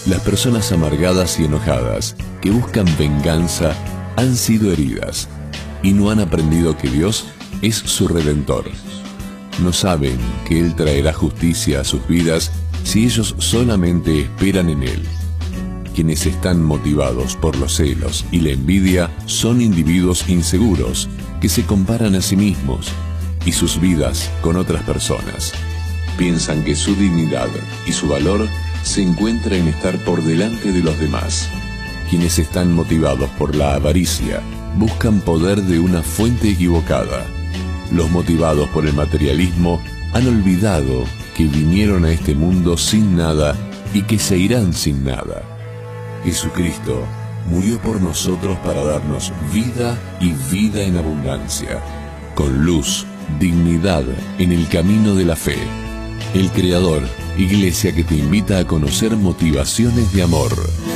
Las personas amargadas y enojadas que buscan venganza han sido heridas y no han aprendido que Dios es su Redentor. No saben que Él traerá justicia a sus vidas si ellos solamente esperan en Él. Quienes están motivados por los celos y la envidia son individuos inseguros que se comparan a sí mismos y sus vidas con otras personas. Piensan que su dignidad y su valor se encuentra en estar por delante de los demás. Quienes están motivados por la avaricia buscan poder de una fuente equivocada. Los motivados por el materialismo han olvidado que vinieron a este mundo sin nada y que se irán sin nada. Jesucristo murió por nosotros para darnos vida y vida en abundancia, con luz, dignidad en el camino de la fe. El Creador, iglesia que te invita a conocer motivaciones de amor.